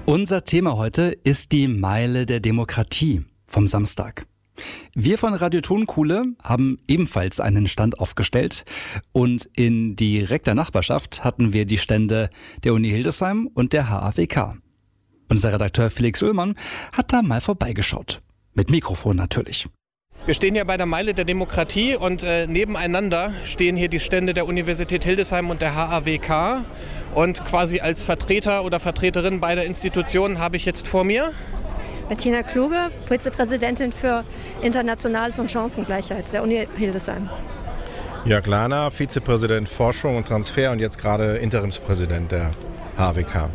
Unser Thema heute ist die Meile der Demokratie vom Samstag. Wir von Radio Tonkuhle haben ebenfalls einen Stand aufgestellt und in direkter Nachbarschaft hatten wir die Stände der Uni Hildesheim und der HAWK. Unser Redakteur Felix Oehlmann hat da mal vorbeigeschaut. Mit Mikrofon natürlich. Wir stehen hier bei der Meile der Demokratie und nebeneinander stehen hier die Stände der Universität Hildesheim und der HAWK. Und quasi als Vertreter oder Vertreterin beider Institutionen habe ich jetzt vor mir Bettina Kluge, Vizepräsidentin für Internationales und Chancengleichheit der Uni Hildesheim. Jörg Lahner, Vizepräsident Forschung und Transfer und jetzt gerade Interimspräsident der HAWK.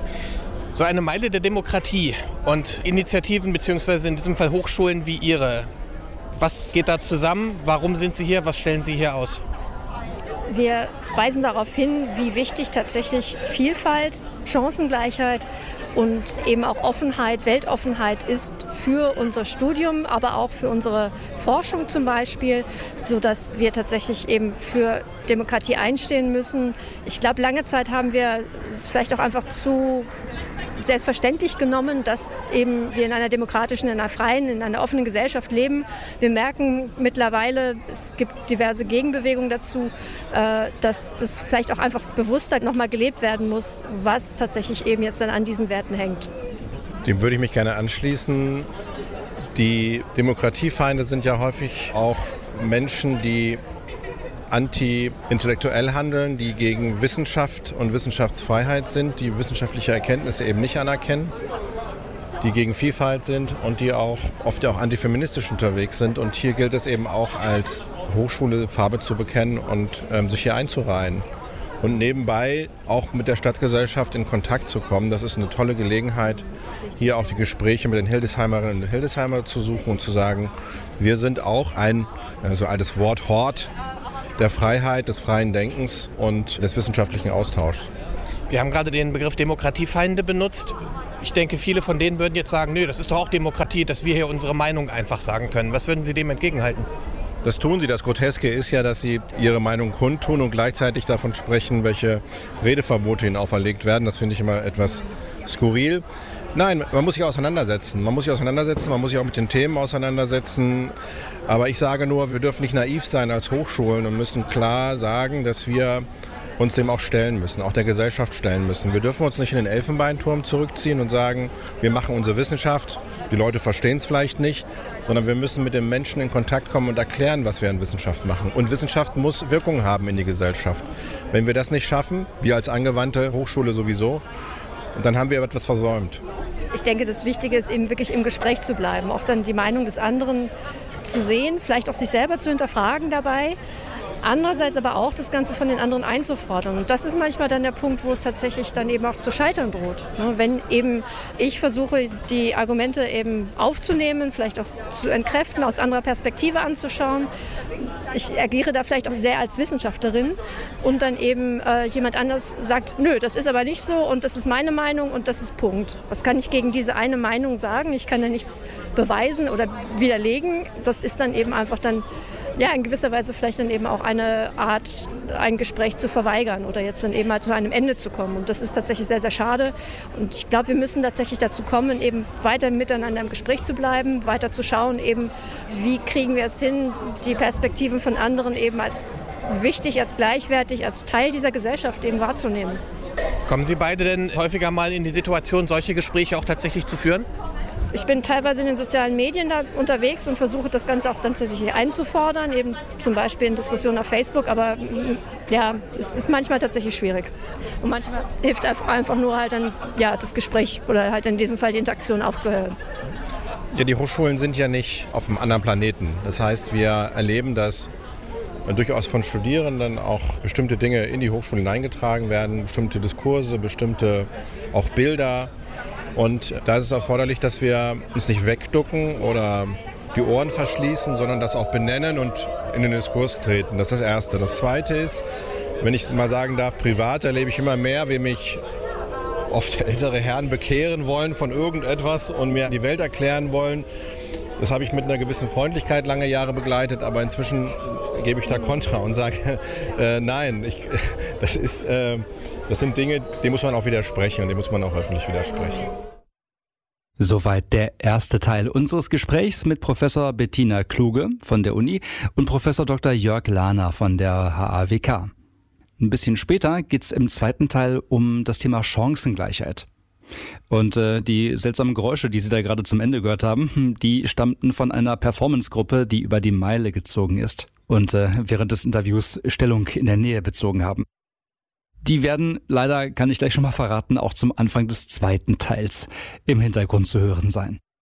So eine Meile der Demokratie und Initiativen bzw. in diesem Fall Hochschulen wie Ihre. Was geht da zusammen? Warum sind Sie hier? Was stellen Sie hier aus? Wir weisen darauf hin, wie wichtig tatsächlich Vielfalt, Chancengleichheit und eben auch Offenheit, Weltoffenheit ist für unser Studium, aber auch für unsere Forschung zum Beispiel, sodass wir tatsächlich eben für Demokratie einstehen müssen. Ich glaube, lange Zeit haben wir es vielleicht auch einfach zu selbstverständlich genommen, dass eben wir in einer demokratischen, in einer freien, in einer offenen Gesellschaft leben. Wir merken mittlerweile, es gibt diverse Gegenbewegungen dazu, dass das vielleicht auch einfach bewusster nochmal gelebt werden muss, was tatsächlich eben jetzt dann an diesen Werten hängt. Dem würde ich mich gerne anschließen. Die Demokratiefeinde sind ja häufig auch Menschen, die anti-intellektuell handeln, die gegen Wissenschaft und Wissenschaftsfreiheit sind, die wissenschaftliche Erkenntnisse eben nicht anerkennen, die gegen Vielfalt sind und die auch oft auch antifeministisch unterwegs sind. Und hier gilt es eben auch als Hochschule Farbe zu bekennen und sich hier einzureihen. Und nebenbei auch mit der Stadtgesellschaft in Kontakt zu kommen. Das ist eine tolle Gelegenheit, hier auch die Gespräche mit den Hildesheimerinnen und Hildesheimer zu suchen und zu sagen, wir sind auch ein, so altes Wort, Hort der Freiheit, des freien Denkens und des wissenschaftlichen Austauschs. Sie haben gerade den Begriff Demokratiefeinde benutzt. Ich denke, viele von denen würden jetzt sagen, nö, das ist doch auch Demokratie, dass wir hier unsere Meinung einfach sagen können. Was würden Sie dem entgegenhalten? Das tun sie. Das Groteske ist ja, dass sie ihre Meinung kundtun und gleichzeitig davon sprechen, welche Redeverbote ihnen auferlegt werden. Das finde ich immer etwas skurril. Nein, man muss sich auseinandersetzen. Man muss sich auch mit den Themen auseinandersetzen. Aber ich sage nur, wir dürfen nicht naiv sein als Hochschulen und müssen klar sagen, dass wir uns dem auch stellen müssen, auch der Gesellschaft stellen müssen. Wir dürfen uns nicht in den Elfenbeinturm zurückziehen und sagen, wir machen unsere Wissenschaft, die Leute verstehen es vielleicht nicht, sondern wir müssen mit den Menschen in Kontakt kommen und erklären, was wir in Wissenschaft machen. Und Wissenschaft muss Wirkung haben in die Gesellschaft. Wenn wir das nicht schaffen, wir als angewandte Hochschule sowieso, dann haben wir etwas versäumt. Ich denke, das Wichtige ist eben wirklich im Gespräch zu bleiben, auch dann die Meinung des anderen zu sehen, vielleicht auch sich selber zu hinterfragen dabei. Andererseits aber auch das Ganze von den anderen einzufordern. Und das ist manchmal dann der Punkt, wo es tatsächlich dann eben auch zu scheitern droht. Wenn eben ich versuche, die Argumente eben aufzunehmen, vielleicht auch zu entkräften, aus anderer Perspektive anzuschauen. Ich agiere da vielleicht auch sehr als Wissenschaftlerin und dann eben jemand anders sagt, nö, das ist aber nicht so und das ist meine Meinung und das ist Punkt. Was kann ich gegen diese eine Meinung sagen? Ich kann ja nichts beweisen oder widerlegen. Das ist dann eben einfach dann ja, in gewisser Weise vielleicht dann eben auch eine Art, ein Gespräch zu verweigern oder jetzt dann eben halt zu einem Ende zu kommen. Und das ist tatsächlich sehr, sehr schade. Und ich glaube, wir müssen tatsächlich dazu kommen, eben weiter miteinander im Gespräch zu bleiben, weiter zu schauen, eben, wie kriegen wir es hin, die Perspektiven von anderen eben als wichtig, als gleichwertig, als Teil dieser Gesellschaft eben wahrzunehmen. Kommen Sie beide denn häufiger mal in die Situation, solche Gespräche auch tatsächlich zu führen? Ich bin teilweise in den sozialen Medien da unterwegs und versuche das Ganze auch dann tatsächlich einzufordern, eben zum Beispiel in Diskussionen auf Facebook, aber ja, es ist manchmal tatsächlich schwierig. Und manchmal hilft einfach nur halt dann ja, das Gespräch oder halt in diesem Fall die Interaktion aufzuhören. Ja, die Hochschulen sind ja nicht auf einem anderen Planeten. Das heißt, wir erleben, dass durchaus von Studierenden auch bestimmte Dinge in die Hochschulen hineingetragen werden, bestimmte Diskurse, bestimmte auch Bilder. Und da ist es erforderlich, dass wir uns nicht wegducken oder die Ohren verschließen, sondern das auch benennen und in den Diskurs treten. Das ist das Erste. Das Zweite ist, wenn ich mal sagen darf, privat erlebe ich immer mehr, wie mich oft ältere Herren bekehren wollen von irgendetwas und mir die Welt erklären wollen. Das habe ich mit einer gewissen Freundlichkeit lange Jahre begleitet, aber inzwischen gebe ich da Kontra und sage, nein, das ist Das sind Dinge, denen muss man auch widersprechen und denen muss man auch öffentlich widersprechen. Soweit der erste Teil unseres Gesprächs mit Professor Bettina Kluge von der Uni und Professor Dr. Jörg Lahner von der HAWK. Ein bisschen später geht es im zweiten Teil um das Thema Chancengleichheit. Und die seltsamen Geräusche, die Sie da gerade zum Ende gehört haben, die stammten von einer Performancegruppe, die über die Meile gezogen ist und während des Interviews Stellung in der Nähe bezogen haben. Die werden leider, kann ich gleich schon mal verraten, auch zum Anfang des zweiten Teils im Hintergrund zu hören sein.